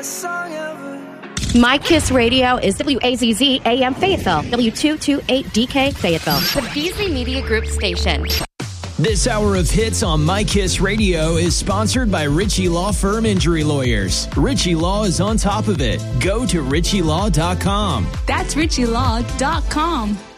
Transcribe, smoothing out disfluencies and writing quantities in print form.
best song ever. My Kiss Radio is WAZZ AM Fayetteville, W228DK Fayetteville, the Beasley Media Group station. This hour of hits on My Kiss Radio is sponsored by Ritchie Law Firm Injury Lawyers. Ritchie Law is on top of it. Go to ritchielaw.com. That's ritchielaw.com.